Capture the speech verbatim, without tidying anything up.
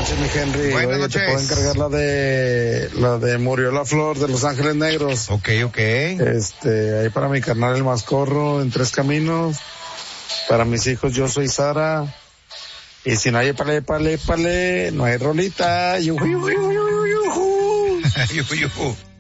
noches, mi Henry. Buenas Oye, noches. te puedo encargar la de, la de Murió la Flor de Los Ángeles Negros. Ok, ok. Este, ahí para mi carnal el Mascorro en Tres Caminos. Para mis hijos Yo Soy Sara. Y si no hay pale, pale, pale, no hay rolita. Yujú, yujú, yujú, yujú. Yujú, yujú.